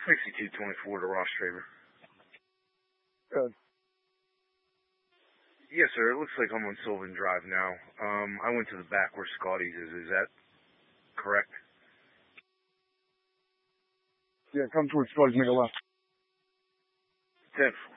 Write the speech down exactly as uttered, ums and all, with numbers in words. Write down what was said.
sixty-two twenty-four to Ross Traver. Good. Yes, sir. It looks like I'm on Sylvan Drive now. Um, I went to the back where Scotty's is. Is that correct? Yeah, come towards Scotty's, make a left. ten